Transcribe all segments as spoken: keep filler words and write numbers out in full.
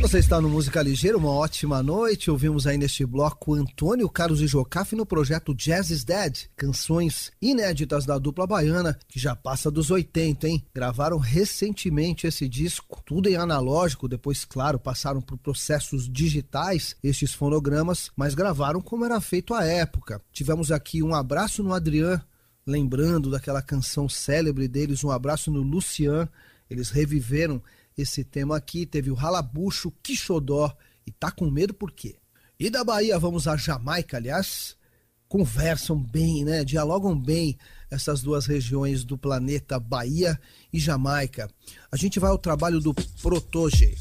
Você está no Música Ligeira, uma ótima noite. Ouvimos aí neste bloco Antônio Carlos e Jocafe no projeto Jazz is Dead. Canções inéditas da dupla baiana, que já passa dos oitenta, hein? Gravaram recentemente esse disco, tudo em analógico. Depois, claro, passaram por processos digitais, estes fonogramas, mas gravaram como era feito à época. Tivemos aqui Um Abraço no Adrian, lembrando daquela canção célebre deles, Um Abraço no Lucian. Eles reviveram esse tema aqui. Teve o Ralabucho, Quixodó e Tá Com Medo Por Quê? E da Bahia vamos à Jamaica, aliás, conversam bem, né? Dialogam bem essas duas regiões do planeta, Bahia e Jamaica. A gente vai ao trabalho do Protoje.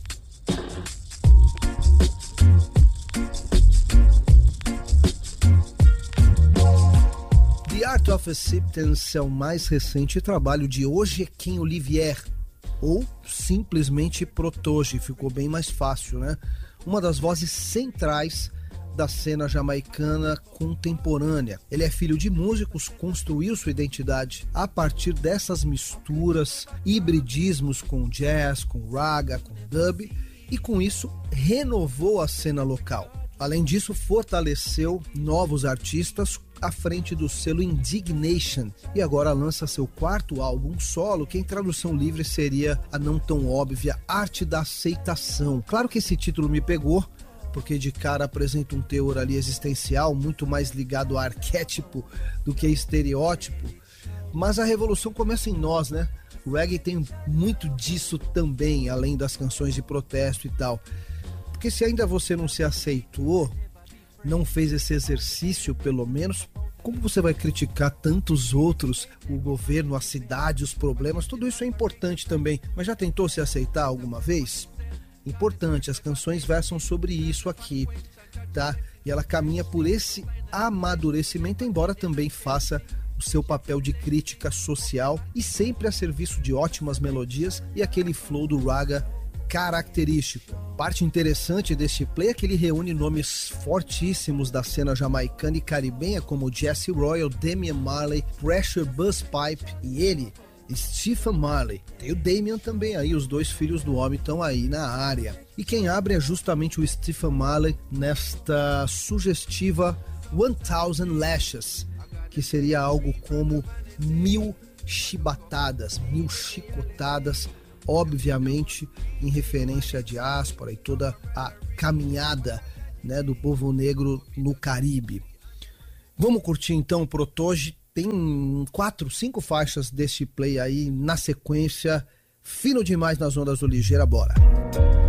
The Art of Acceptance é o mais recente trabalho de Ojequim Olivier, ou simplesmente Protoje, ficou bem mais fácil, né? Uma das vozes centrais da cena jamaicana contemporânea. Ele é filho de músicos, construiu sua identidade a partir dessas misturas, hibridismos com jazz, com raga, com dub, e com isso renovou a cena local. Além disso, fortaleceu novos artistas à frente do selo Indignation e agora lança seu quarto álbum solo, que em tradução livre seria a não tão óbvia Arte da Aceitação. Claro que esse título me pegou, porque de cara apresenta um teor ali existencial muito mais ligado a arquétipo do que a estereótipo, mas a revolução começa em nós, né? O reggae tem muito disso também, além das canções de protesto e tal. Porque se ainda você não se aceitou, não fez esse exercício pelo menos, como você vai criticar tantos outros, o governo, a cidade, os problemas? Tudo isso é importante também, mas já tentou se aceitar alguma vez? Importante, as canções versam sobre isso aqui, tá? E ela caminha por esse amadurecimento, embora também faça o seu papel de crítica social e sempre a serviço de ótimas melodias e aquele flow do raga característico. Parte interessante deste play é que ele reúne nomes fortíssimos da cena jamaicana e caribenha como Jesse Royal, Damian Marley, Pressure Busspipe e ele, Stephen Marley. Tem o Damian também aí, os dois filhos do homem estão aí na área. E quem abre é justamente o Stephen Marley nesta sugestiva One Thousand Lashes, que seria algo como mil chibatadas, mil chicotadas, obviamente em referência à diáspora e toda a caminhada, né, do povo negro no Caribe. Vamos curtir então o Protoje. Tem quatro, cinco faixas deste play aí na sequência. Fino demais nas ondas do Ligeira, bora!